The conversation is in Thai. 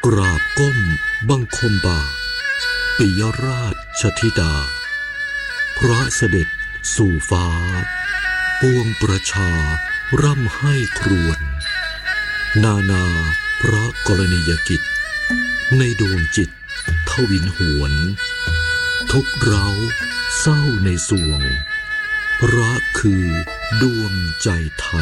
กราบก้มบังคมบาทปิยราชธิดาพระเสด็จสู่ฟ้าปวงประชาร่ำให้ครวญนานาพระกรณียกิจในดวงจิตทวินหวนทุกเร้าเศร้าในสวงรักคือดวงใจไท